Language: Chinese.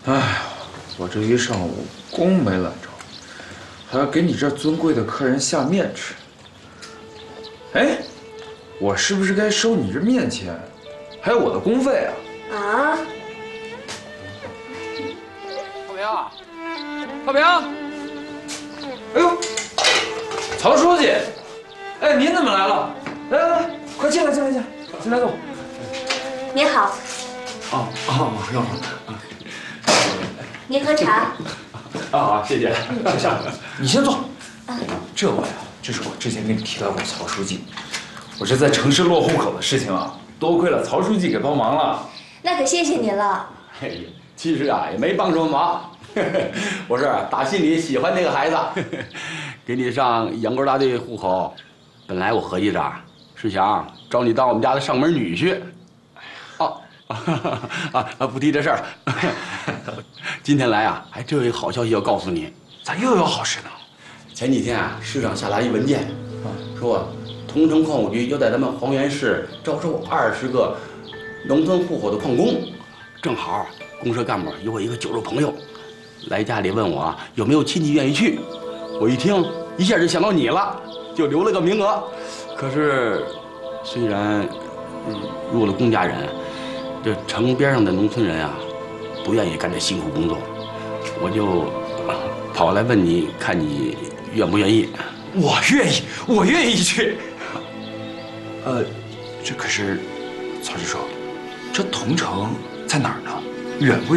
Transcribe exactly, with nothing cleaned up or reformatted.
哎呀，我这一上午工没揽着，还要给你这尊贵的客人下面吃。哎，我是不是该收你这面钱，还有我的工费啊？ 啊！ 浩平，浩平，哎呦，曹书记，哎，您怎么来了？来来来，快进来，进来，进来，进来坐。 您好。 哦哦，哟。 您喝茶。 啊，谢谢。小夏，你先坐。这位啊，这是我之前跟你提到过曹书记，我这在城市落户口的事情啊，多亏了曹书记给帮忙了。 那可谢谢您了。 哎呀，其实啊也没帮什么忙，我是打心里喜欢这个孩子，给你上洋沟大队户口。本来我合计着是想招你当我们家的上门女婿。哦，啊啊，不提这事儿了。今天来啊，还真有一个好消息要告诉你。 咋又有好事呢？ 前几天啊，市长下达一文件，说桐城矿务局要在咱们黄原市招收二十个农村户口的矿工。正好公社干部有我一个酒肉朋友，来家里问我有没有亲戚愿意去。我一听，一下就想到你了，就留了个名额。可是，虽然入了公家人，这城边上的农村人啊，不愿意干这辛苦工作，我就跑来问你，看你愿不愿意？ 我愿意，我愿意去。呃，这可是曹支书，这桐城在哪儿呢？远不远？